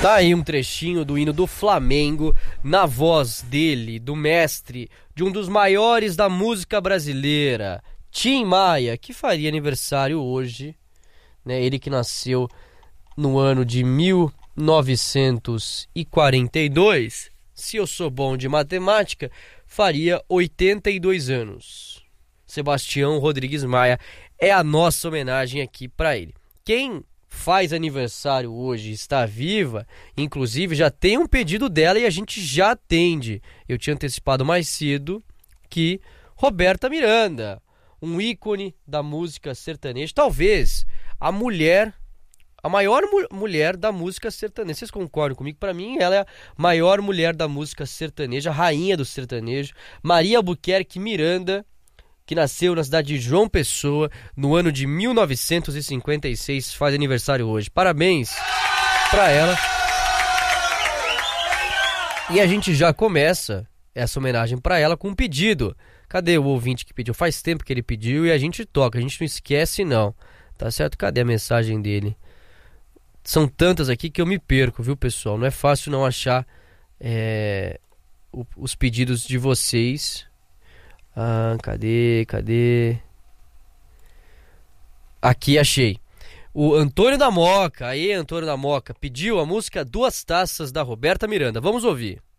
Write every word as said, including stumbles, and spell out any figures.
Tá aí um trechinho do hino do Flamengo, na voz dele, do mestre, de um dos maiores da música brasileira, Tim Maia, que faria aniversário hoje, né? Ele que nasceu no ano de mil novecentos e quarenta e dois, se eu sou bom de matemática, faria oitenta e dois anos. Sebastião Rodrigues Maia é a nossa homenagem aqui para ele. Quem faz aniversário hoje, está viva, inclusive já tem um pedido dela e a gente já atende. Eu tinha antecipado mais cedo que Roberta Miranda, um ícone da música sertaneja, talvez a mulher, a maior mu- mulher da música sertaneja. Vocês concordam comigo? Para mim, ela é a maior mulher da música sertaneja, a rainha do sertanejo, Maria Albuquerque Miranda, que nasceu na cidade de João Pessoa no ano de mil novecentos e cinquenta e seis, faz aniversário hoje. Parabéns para ela. E a gente já começa essa homenagem para ela com um pedido. Cadê o ouvinte que pediu? Faz tempo que ele pediu e a gente toca, a gente não esquece não. Tá certo? Cadê a mensagem dele? São tantas aqui que eu me perco, viu, pessoal? Não é fácil não achar é, o, os pedidos de vocês. Ah, cadê, cadê? Aqui, achei. O Antônio da Moca, aí Antônio da Moca, pediu a música Duas Taças da Roberta Miranda. Vamos ouvir.